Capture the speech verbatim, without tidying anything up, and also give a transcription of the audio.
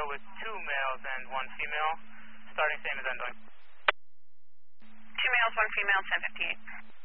with two males and one female. Starting same as ending. Two males, one female, ten fifty-eight.